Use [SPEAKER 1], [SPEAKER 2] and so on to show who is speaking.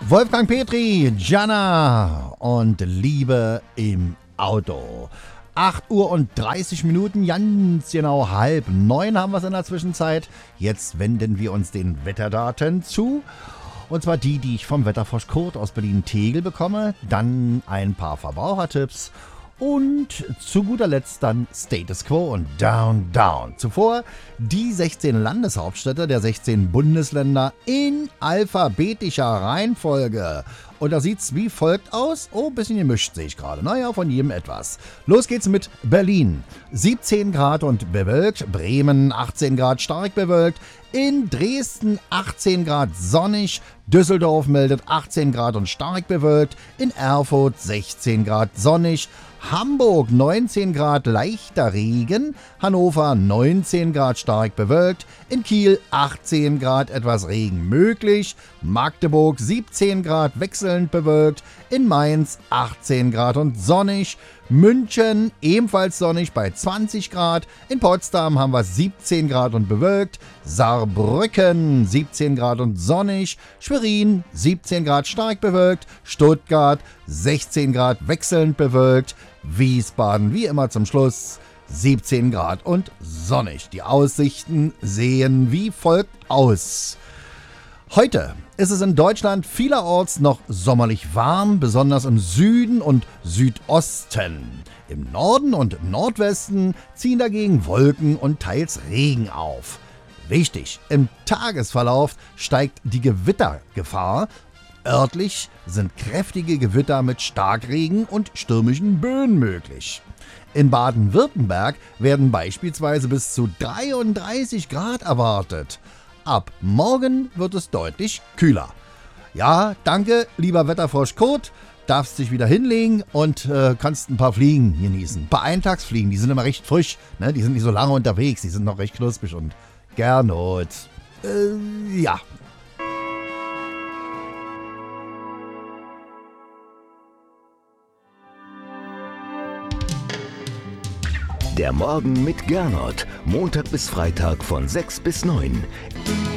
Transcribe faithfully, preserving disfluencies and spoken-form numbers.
[SPEAKER 1] Wolfgang Petri, Gianna und Liebe im Auto. acht Uhr und dreißig Minuten, ganz genau halb neun haben wir es in der Zwischenzeit. Jetzt wenden wir uns den Wetterdaten zu. Und zwar die, die ich vom Wetterfrosch Kurt aus Berlin-Tegel bekomme. Dann ein paar Verbrauchertipps. Und zu guter Letzt dann Status Quo und Down, Down. Zuvor die sechzehn Landeshauptstädte der sechzehn Bundesländer in alphabetischer Reihenfolge. Und da sieht's wie folgt aus. Oh, ein bisschen gemischt sehe ich gerade. Naja, von jedem etwas. Los geht's mit Berlin. siebzehn Grad und bewölkt. Bremen achtzehn Grad stark bewölkt. In Dresden achtzehn Grad sonnig. Düsseldorf meldet achtzehn Grad und stark bewölkt. In Erfurt sechzehn Grad sonnig. Hamburg neunzehn Grad leichter Regen, Hannover neunzehn Grad stark bewölkt, in Kiel achtzehn Grad etwas Regen möglich, Magdeburg siebzehn Grad wechselnd bewölkt, in Mainz achtzehn Grad und sonnig, München ebenfalls sonnig bei zwanzig Grad, in Potsdam haben wir siebzehn Grad und bewölkt, Saarbrücken siebzehn Grad und sonnig, Schwerin siebzehn Grad stark bewölkt, Stuttgart sechzehn Grad wechselnd bewölkt, Wiesbaden wie immer zum Schluss siebzehn Grad und sonnig. Die Aussichten sehen wie folgt aus. Heute ist es in Deutschland vielerorts noch sommerlich warm, besonders im Süden und Südosten. Im Norden und Nordwesten ziehen dagegen Wolken und teils Regen auf. Wichtig, im Tagesverlauf steigt die Gewittergefahr. Örtlich sind kräftige Gewitter mit Starkregen und stürmischen Böen möglich. In Baden-Württemberg werden beispielsweise bis zu dreiunddreißig Grad erwartet. Ab morgen wird es deutlich kühler. Ja, danke, lieber Wetterfrosch Kurt. Darfst dich wieder hinlegen und äh, kannst ein paar Fliegen genießen. Ein paar Eintagsfliegen, die sind immer recht frisch. Ne? Die sind nicht so lange unterwegs, die sind noch recht knusprig und Gernot. Äh, ja.
[SPEAKER 2] Der Morgen mit Gernot. Montag bis Freitag von sechs bis neun.